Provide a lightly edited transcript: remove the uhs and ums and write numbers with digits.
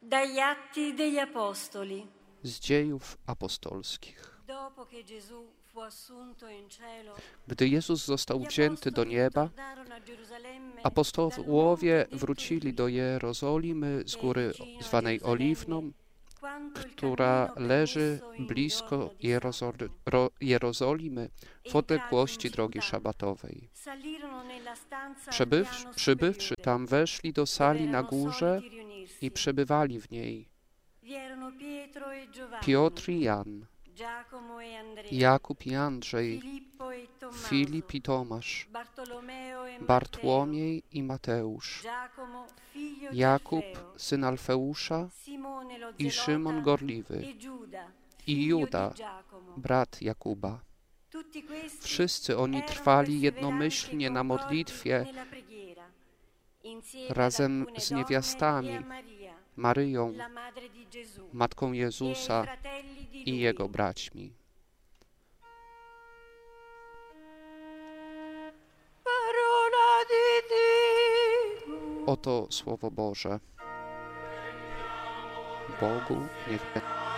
Dagli Atti degli Apostoli. Z Dziejów Apostolskich. Dopo che Gesù fu assunto in cielo, Gdy Jezus został gli wzięty do apostoli nieba, tornarono a Gerusalemme apostołowie dal monte wrócili detto do Jerozolimy z góry zwanej Oliwną, quanto il która cammino leży permesso in blisko giorno di Jerozolimy w odległości drogi szabatowej. salirono nella stanza al piano Przybywszy superiore, tam, weszli do sali na dove erano górze soliti riunirsi. i przebywali w niej Vi erano Pietro e Giovanni, Piotr i Jan, Giacomo e Andrea, Jakub i Andrzej, Filippo e Tommaso, Filip i Tomasz, Bartolomeo e Matteo, Bartłomiej i Mateusz, Giacomo, figlio di Jakub, Alfeo, syn Alfeusza Simone lo i Szymon Zelota Gorliwy e Giuda, i figlio Juda, di Giacomo. brat Jakuba. Tutti questi Wszyscy oni erano trwali perseveranti jednomyślnie na concordi modlitwie nella preghiera, insieme ad razem alcune z donne niewiastami, e a Maria, Maryją, la madre di Gesù, matką e Jezusa ai fratelli di i lui. jego braćmi. Parola di Dio. Oto Słowo Boże. Bogu niech będzie.